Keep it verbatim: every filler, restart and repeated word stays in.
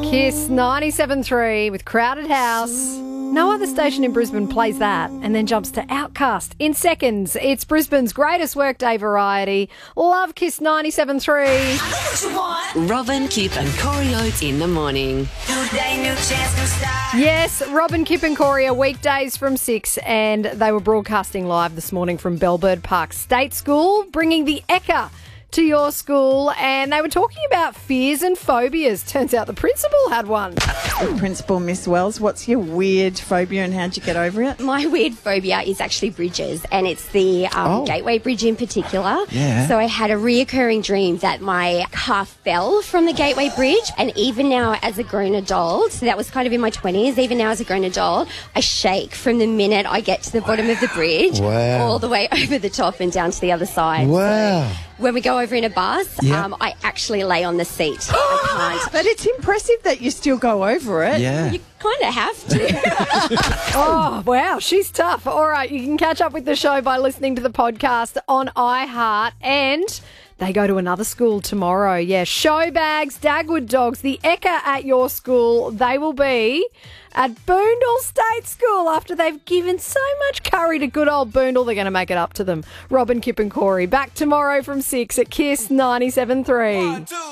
Kiss ninety-seven three with Crowded House. No other station in Brisbane plays that and then jumps to Outcast in seconds. It's Brisbane's greatest workday variety. Love Kiss ninety-seven three. Robin, Kip and Corey Oates in the morning. Yes, Robin, Kip and Corey are weekdays from six, and they were broadcasting live this morning from Bellbird Park State School, bringing the Ekka to your school, and they were talking about fears and phobias. Turns out the principal had one. Principal Miss Wells, what's your weird phobia and how'd you get over it? My weird phobia is actually bridges, and it's the um, Oh. Gateway Bridge in particular. Yeah. So I had a reoccurring dream that my car fell from the Gateway Bridge, and even now as a grown adult, so that was kind of in my twenties, even now as a grown adult, I shake from the minute I get to the bottom of the bridge Wow. all the way over the top and down to the other side. Wow. So when we go over in a bus, Yeah. um, I actually lay on the seat. I can't. But it's impressive that you still go over it. Yeah. You kind of have to. Oh, wow, she's tough. All right, you can catch up with the show by listening to the podcast on iHeart, and they go to another school tomorrow. Yeah, Showbags, Dagwood Dogs, the Ekka at your school, they will be at Boondall State School after they've given so much curry to good old Boondall. They're going to make it up to them. Robin, Kip and Corey back tomorrow from six at Kiss ninety-seven three.